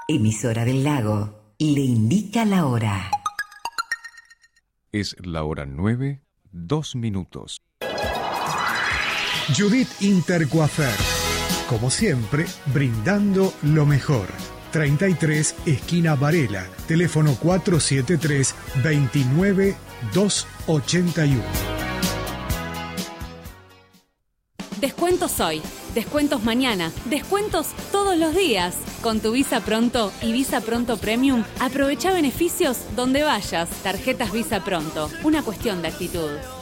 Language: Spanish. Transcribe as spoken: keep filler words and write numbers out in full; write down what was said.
Emisora del Lago le indica la hora. Es la hora nueve, dos minutos. Judith Intercoafer, como siempre, brindando lo mejor. treinta y tres, esquina Varela, teléfono cuatro siete tres, veintinueve, doscientos ochenta y uno. Descuentos hoy, descuentos mañana, descuentos todos los días. Con tu Visa Pronto y Visa Pronto Premium, aprovecha beneficios donde vayas. Tarjetas Visa Pronto, una cuestión de actitud.